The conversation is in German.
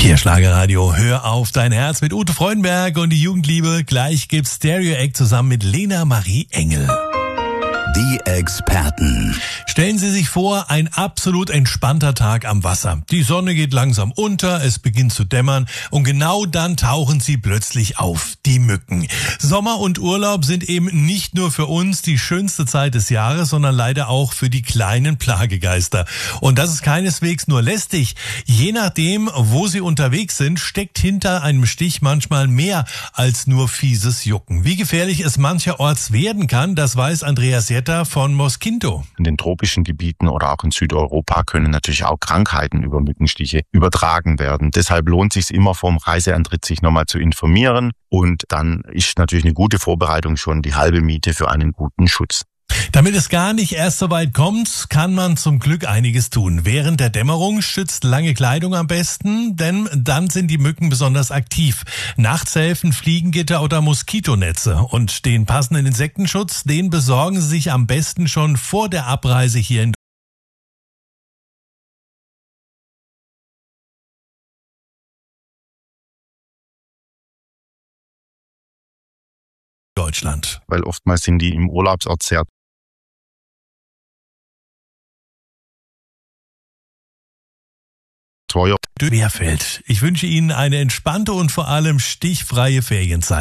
Hier Schlagerradio, hör auf dein Herz mit Ute Freudenberg und die Jugendliebe. Gleich gibt's Stereo Act zusammen mit Lena Marie Engel. Die Experten. Stellen Sie sich vor, ein absolut entspannter Tag am Wasser. Die Sonne geht langsam unter, es beginnt zu dämmern und genau dann tauchen sie plötzlich auf, die Mücken. Sommer und Urlaub sind eben nicht nur für uns die schönste Zeit des Jahres, sondern leider auch für die kleinen Plagegeister. Und das ist keineswegs nur lästig. Je nachdem, wo sie unterwegs sind, steckt hinter einem Stich manchmal mehr als nur fieses Jucken. Wie gefährlich es mancherorts werden kann, das weiß Andreas Jetter von Mosquito. In den tropischen Gebieten oder auch in Südeuropa können natürlich auch Krankheiten über Mückenstiche übertragen werden. Deshalb lohnt es sich immer vorm Reiseantritt, sich nochmal zu informieren. Und dann ist natürlich eine gute Vorbereitung schon die halbe Miete für einen guten Schutz. Damit es gar nicht erst so weit kommt, kann man zum Glück einiges tun. Während der Dämmerung schützt lange Kleidung am besten, denn dann sind die Mücken besonders aktiv. Nachts helfen Fliegengitter oder Moskitonetze. Und den passenden Insektenschutz, den besorgen Sie sich am besten schon vor der Abreise hier in Deutschland. Weil oftmals sind die im Urlaubsort sehr teuer. Schwerfällt. Ich wünsche Ihnen eine entspannte und vor allem stichfreie Ferienzeit.